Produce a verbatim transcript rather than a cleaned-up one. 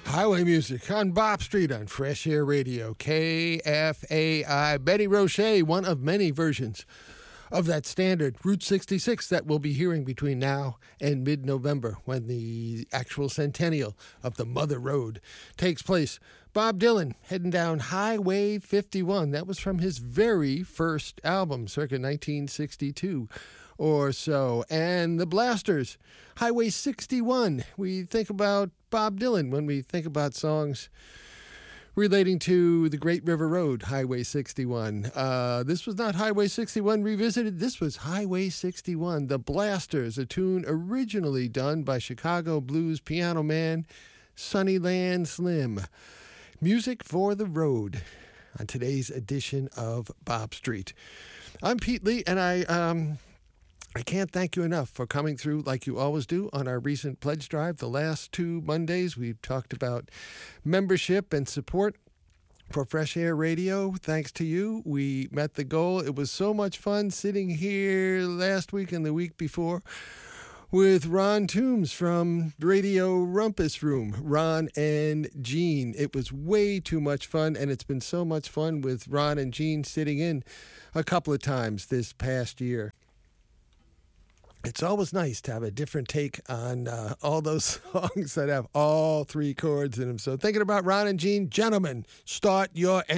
Highway Music on Bob Street on Fresh Air Radio, K F A I. Betty Roche, one of many versions of that standard Route sixty-six that we'll be hearing between now and mid-November when the actual centennial of the Mother Road takes place. Bob Dylan heading down Highway fifty-one. That was from his very first album, circa nineteen sixty-two or so. And the Blasters, Highway sixty-one. We think about Bob Dylan when we think about songs relating to the Great River Road, Highway sixty-one. Uh, this was not Highway sixty-one Revisited. This was Highway sixty-one. The Blasters, a tune originally done by Chicago blues piano man Sunnyland Slim. Music for the road on today's edition of Bob Street. I'm Pete Lee, and I... Um, I can't thank you enough for coming through like you always do on our recent pledge drive. The last two Mondays, we've talked about membership and support for Fresh Air Radio. Thanks to you, we met the goal. It was so much fun sitting here last week and the week before with Ron Toombs from Radio Rumpus Room, Ron and Gene. It was way too much fun, and it's been so much fun with Ron and Gene sitting in a couple of times this past year. It's always nice to have a different take on uh, all those songs that have all three chords in them. So thinking about Ron and Gene, gentlemen, start your